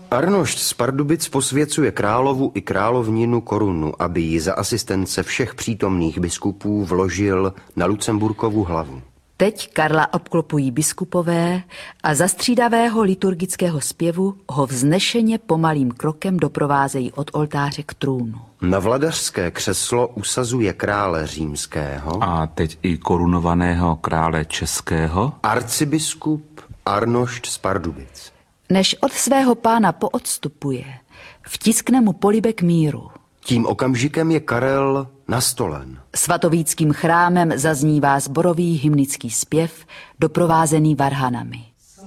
Arnošt z Pardubic posvěcuje královu i královninu korunu, aby ji za asistence všech přítomných biskupů vložil na Lucemburkovu hlavu. Teď Karla obklopují biskupové a za střídavého liturgického zpěvu ho vznešeně pomalým krokem doprovázejí od oltáře k trůnu. Na vladařské křeslo usazuje krále římského a teď i korunovaného krále českého arcibiskup Arnošt z Pardubic. Než od svého pána poodstupuje, vtiskne mu polibek míru. Tím okamžikem je Karel nastolen. Svatovíckým chrámem zaznívá sborový hymnický zpěv, doprovázený varhanami.